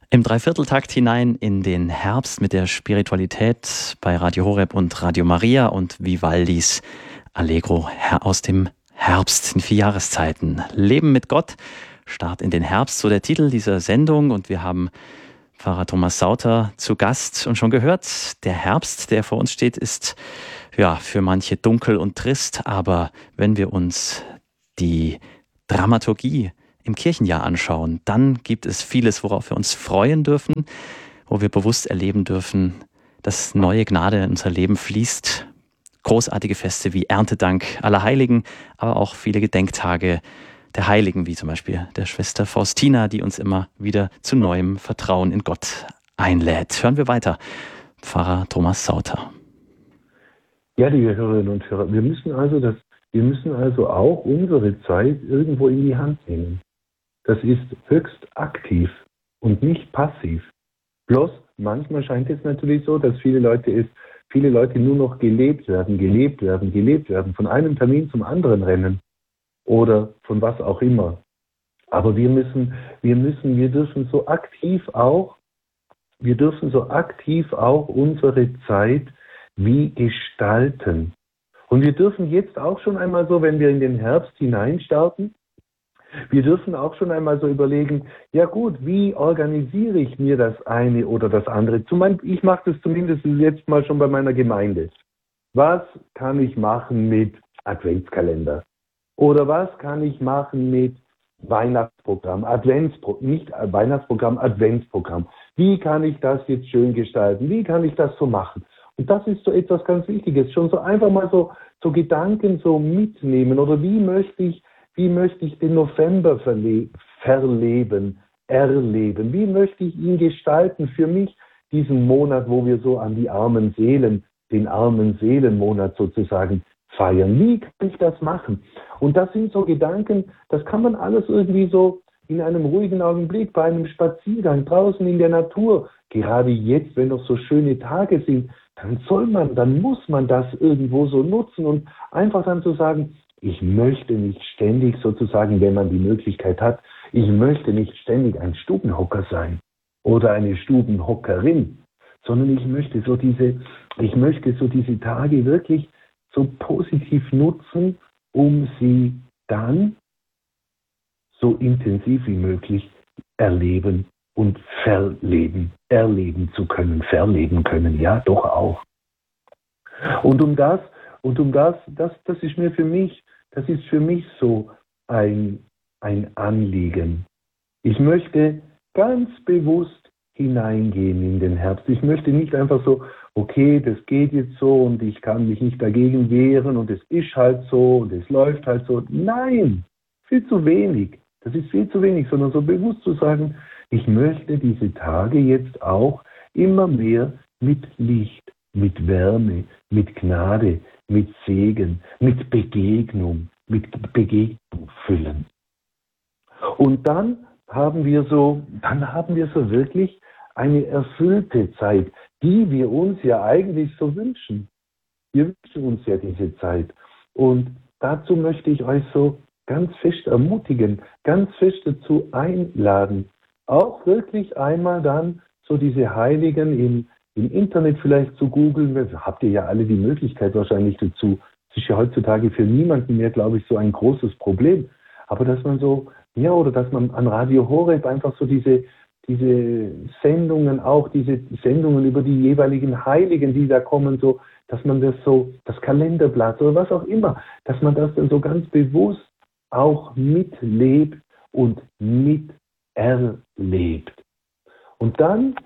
Im Dreivierteltakt hinein in den Herbst mit der Spiritualität bei Radio Horeb und Radio Maria und Vivaldis Allegro aus dem Herbst in 4 Jahreszeiten. Leben mit Gott, Start in den Herbst, so der Titel dieser Sendung. Und wir haben Pfarrer Thomas Sauter zu Gast und schon gehört, der Herbst, der vor uns steht, ist ja für manche dunkel und trist. Aber wenn wir uns die Dramaturgie im Kirchenjahr anschauen, dann gibt es vieles, worauf wir uns freuen dürfen, wo wir bewusst erleben dürfen, dass neue Gnade in unser Leben fließt. Großartige Feste wie Erntedank, Allerheiligen, aber auch viele Gedenktage der Heiligen, wie zum Beispiel der Schwester Faustina, die uns immer wieder zu neuem Vertrauen in Gott einlädt. Hören wir weiter. Pfarrer Thomas Sauter. Ja, liebe Hörerinnen und Hörer, wir müssen also auch unsere Zeit irgendwo in die Hand nehmen. Das ist höchst aktiv und nicht passiv. Bloß manchmal scheint es natürlich so, dass viele Leute nur noch gelebt werden, von einem Termin zum anderen rennen oder von was auch immer. Aber wir dürfen so aktiv auch unsere Zeit wie gestalten. Und wir dürfen jetzt auch schon einmal so, wenn wir in den Herbst hineinstarten, wir dürfen auch schon einmal so überlegen, ja gut, wie organisiere ich mir das eine oder das andere? Ich mache das zumindest jetzt mal schon bei meiner Gemeinde. Was kann ich machen mit Adventskalender? Oder was kann ich machen mit Weihnachtsprogramm, Adventsprogramm? Wie kann ich das jetzt schön gestalten? Wie kann ich das so machen? Und das ist so etwas ganz Wichtiges. Schon so einfach mal so Gedanken so mitnehmen. Oder wie möchte ich den November erleben? Wie möchte ich ihn gestalten für mich, diesen Monat, wo wir so an den armen Seelenmonat sozusagen feiern? Wie kann ich das machen? Und das sind so Gedanken, das kann man alles irgendwie so in einem ruhigen Augenblick, bei einem Spaziergang draußen in der Natur, gerade jetzt, wenn noch so schöne Tage sind, dann muss man das irgendwo so nutzen und einfach dann zu sagen, ich möchte nicht ständig sozusagen, wenn man die Möglichkeit hat, ich möchte nicht ständig ein Stubenhocker sein oder eine Stubenhockerin, sondern ich möchte so diese Tage wirklich so positiv nutzen, um sie dann so intensiv wie möglich erleben und verleben können, ja, doch auch. Und das ist für mich so ein Anliegen. Ich möchte ganz bewusst hineingehen in den Herbst. Ich möchte nicht einfach so, okay, das geht jetzt so und ich kann mich nicht dagegen wehren und es ist halt so und es läuft halt so. Nein, viel zu wenig. Das ist viel zu wenig, sondern so bewusst zu sagen, ich möchte diese Tage jetzt auch immer mehr mit Licht, mit Wärme, mit Gnade, mit Segen, mit Begegnung füllen. Und dann haben wir so wirklich eine erfüllte Zeit, die wir uns ja eigentlich so wünschen. Wir wünschen uns ja diese Zeit. Und dazu möchte ich euch so ganz fest ermutigen, ganz fest dazu einladen, auch wirklich einmal dann so diese Heiligen im Internet vielleicht zu googeln. Habt ihr ja alle die Möglichkeit wahrscheinlich dazu. Das ist ja heutzutage für niemanden mehr, glaube ich, so ein großes Problem. Aber dass man so, ja, oder dass man an Radio Horeb einfach so diese Sendungen, auch diese Sendungen über die jeweiligen Heiligen, die da kommen, so, dass man das Kalenderblatt oder was auch immer, dass man das dann so ganz bewusst auch mitlebt und miterlebt. Und dann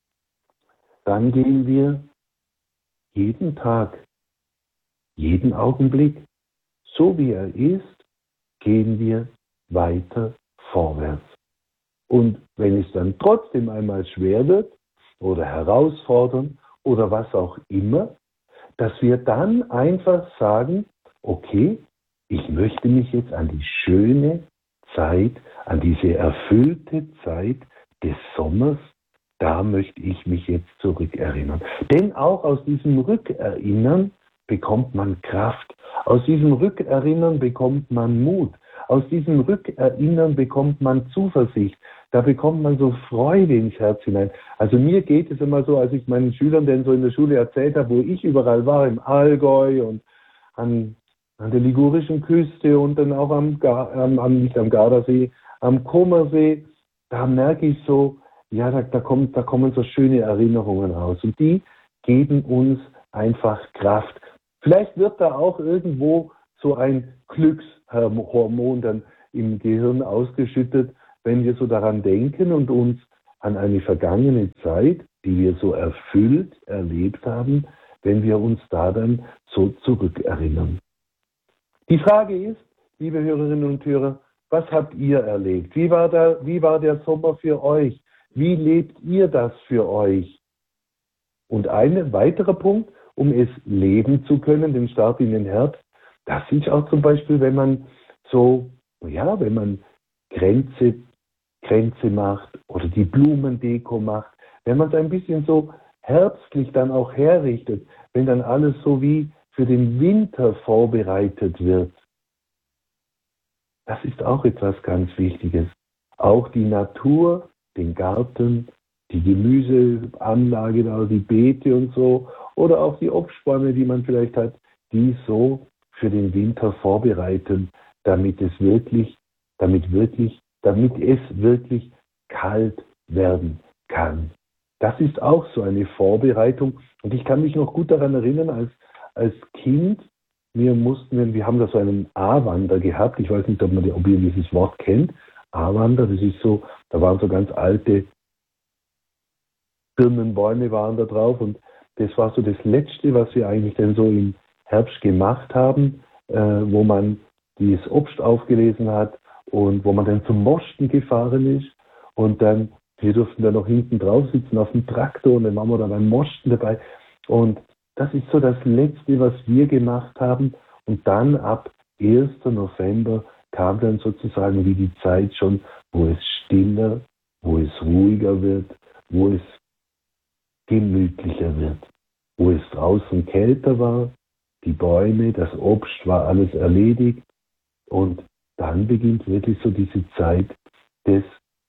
gehen wir jeden Tag, jeden Augenblick, so wie er ist, gehen wir weiter vorwärts. Und wenn es dann trotzdem einmal schwer wird oder herausfordernd oder was auch immer, dass wir dann einfach sagen, okay, ich möchte mich jetzt an die schöne Zeit, an diese erfüllte Zeit des Sommers, da möchte ich mich jetzt zurückerinnern. Denn auch aus diesem Rückerinnern bekommt man Kraft. Aus diesem Rückerinnern bekommt man Mut. Aus diesem Rückerinnern bekommt man Zuversicht, da bekommt man so Freude ins Herz hinein. Also mir geht es immer so, als ich meinen Schülern denn so in der Schule erzählt habe, wo ich überall war, im Allgäu und an der ligurischen Küste und dann auch nicht am Gardasee, am Comersee, da merke ich so, ja, da kommen so schöne Erinnerungen raus. Und die geben uns einfach Kraft. Vielleicht wird da auch irgendwo so ein Glückshormon dann im Gehirn ausgeschüttet, wenn wir so daran denken und uns an eine vergangene Zeit, die wir so erfüllt erlebt haben, wenn wir uns da dann so zurückerinnern. Die Frage ist, liebe Hörerinnen und Hörer, was habt ihr erlebt? Wie war der Sommer für euch? Wie lebt ihr das für euch? Und ein weiterer Punkt, um es leben zu können, den Start in den Herbst, das ist auch zum Beispiel, wenn man Kränze macht oder die Blumendeko macht, wenn man es ein bisschen so herbstlich dann auch herrichtet, wenn dann alles so wie für den Winter vorbereitet wird. Das ist auch etwas ganz Wichtiges. Auch die Natur, den Garten, die Gemüseanlage, die Beete und so, oder auch die Obstbäume, die man vielleicht hat, die so für den Winter vorbereiten, damit es wirklich kalt werden kann. Das ist auch so eine Vorbereitung. Und ich kann mich noch gut daran erinnern, als Kind, wir haben da so einen A-Wander gehabt. Ich weiß nicht, ob ihr dieses Wort kennt. A-Wander, das ist so, da waren so ganz alte Birnenbäume waren da drauf. Und das war so das Letzte, was wir eigentlich dann so im Herbst gemacht haben, wo man dieses Obst aufgelesen hat und wo man dann zum Mosten gefahren ist. Und dann, wir durften dann noch hinten drauf sitzen auf dem Traktor und dann waren wir da beim Mosten dabei. Und das ist so das Letzte, was wir gemacht haben. Und dann ab 1. November kam dann sozusagen wie die Zeit schon, wo es stiller, wo es ruhiger wird, wo es gemütlicher wird, wo es draußen kälter war, die Bäume, das Obst war alles erledigt und dann beginnt wirklich so diese Zeit des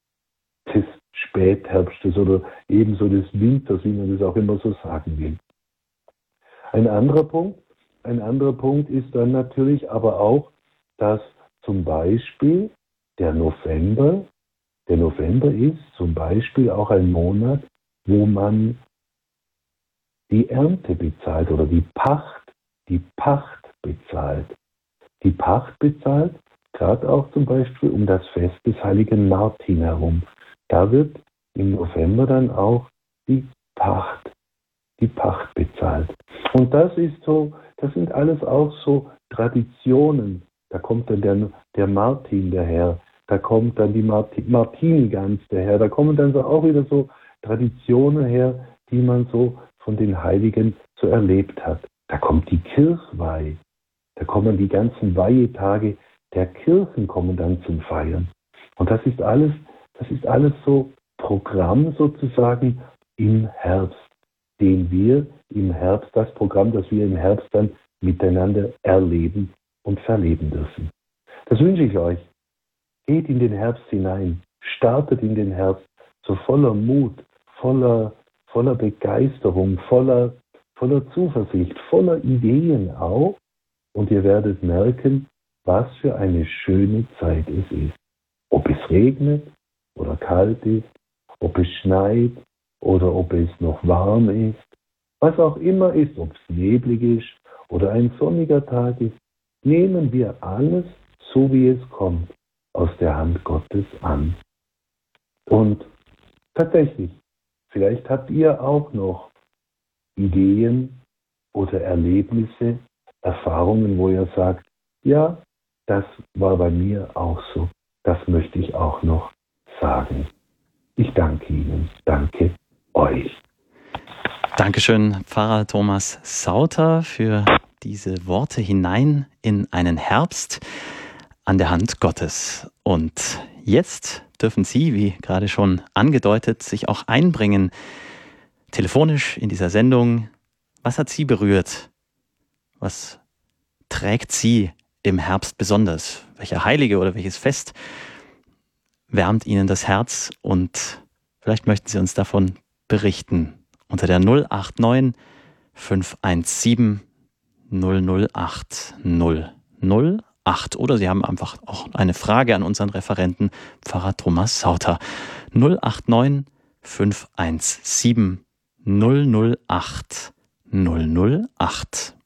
Spätherbstes oder ebenso des Winters, wie man das auch immer so sagen will. Ein anderer Punkt ist dann natürlich aber auch, dass zum Beispiel der November ist zum Beispiel auch ein Monat, wo man die Ernte bezahlt oder die Pacht bezahlt. Die Pacht bezahlt, gerade auch zum Beispiel um das Fest des heiligen Martin herum. Da wird im November dann auch die Pacht bezahlt. Und das sind alles auch so Traditionen. Da kommt dann der Martin daher, da kommt dann die Martinigans daher, da kommen dann so auch wieder so Traditionen her, die man so von den Heiligen so erlebt hat. Da kommt die Kirchweih, da kommen die ganzen Weihetage der Kirchen kommen dann zum Feiern. Und das ist alles so Programm sozusagen im Herbst, das Programm, das wir im Herbst dann miteinander erleben und verleben dürfen. Das wünsche ich euch. Geht in den Herbst hinein, startet in den Herbst so voller Mut, voller Begeisterung, voller Zuversicht, voller Ideen auch. Und ihr werdet merken, was für eine schöne Zeit es ist. Ob es regnet oder kalt ist, ob es schneit oder ob es noch warm ist, was auch immer ist, ob es neblig ist oder ein sonniger Tag ist, nehmen wir alles, so wie es kommt, aus der Hand Gottes an. Und tatsächlich, vielleicht habt ihr auch noch Ideen oder Erlebnisse, Erfahrungen, wo ihr sagt, ja, das war bei mir auch so. Das möchte ich auch noch sagen. Ich danke Ihnen, danke euch. Dankeschön, Pfarrer Thomas Sauter, für diese Worte hinein in einen Herbst an der Hand Gottes. Und jetzt dürfen Sie, wie gerade schon angedeutet, sich auch einbringen, telefonisch in dieser Sendung. Was hat Sie berührt? Was trägt Sie im Herbst besonders? Welcher Heilige oder welches Fest wärmt Ihnen das Herz und vielleicht möchten Sie uns davon berichten. Unter der 089 517 008 008. Oder Sie haben einfach auch eine Frage an unseren Referenten, Pfarrer Thomas Sauter. 089 517 008 008.